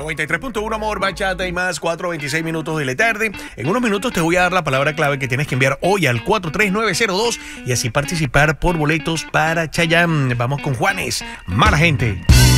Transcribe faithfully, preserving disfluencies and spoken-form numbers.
noventa y tres punto uno, amor, bachata y más, cuatro veintiséis minutos de la tarde. En unos minutos te voy a dar la palabra clave que tienes que enviar hoy al cuatro tres nueve cero dos y así participar por boletos para Chayanne. Vamos con Juanes, Mala Gente.